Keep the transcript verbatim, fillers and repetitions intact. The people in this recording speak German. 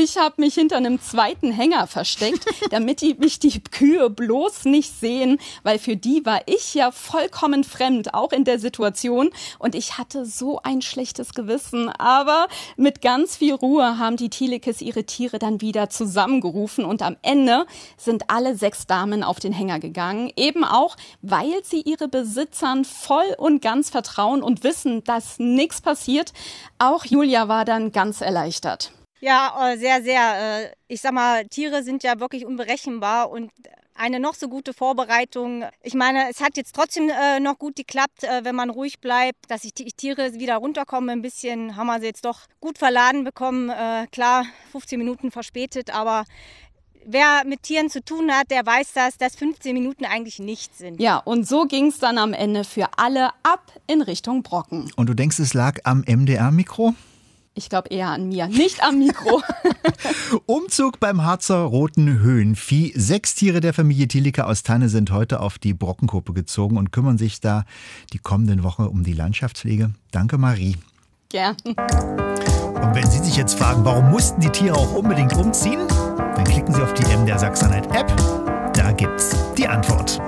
Ich habe mich hinter einem zweiten Hänger versteckt, damit die, mich die Kühe bloß nicht sehen, weil für die war ich ja vollkommen fremd, auch in der Situation. Und ich hatte so ein schlechtes Gewissen. Aber mit ganz viel Ruhe haben die Thielikes ihre Tiere dann wieder zusammengerufen. Und am Ende sind alle sechs Damen auf den Hänger gegangen. Eben auch, weil sie ihre Besitzern voll und ganz vertrauen und wissen, dass nichts passiert. Auch Julia war dann ganz erleichtert. Ja, sehr, sehr. Ich sag mal, Tiere sind ja wirklich unberechenbar und eine noch so gute Vorbereitung. Ich meine, es hat jetzt trotzdem noch gut geklappt, wenn man ruhig bleibt, dass die Tiere wieder runterkommen. Ein bisschen haben wir sie jetzt doch gut verladen bekommen. Klar, fünfzehn Minuten verspätet, aber wer mit Tieren zu tun hat, der weiß das, dass fünfzehn Minuten eigentlich nichts sind. Ja, und so ging es dann am Ende für alle ab in Richtung Brocken. Und du denkst, es lag am M D R-Mikro? Ich glaube eher an mir, nicht am Mikro. Umzug beim Harzer Roten Höhenvieh. Sechs Tiere der Familie Thielicke aus Thanne sind heute auf die Brockenkuppe gezogen und kümmern sich da die kommenden Wochen um die Landschaftspflege. Danke, Marie. Gern. Und wenn Sie sich jetzt fragen, warum mussten die Tiere auch unbedingt umziehen, dann klicken Sie auf die M D R Sachsen-Anhalt-App. Da gibt's die Antwort.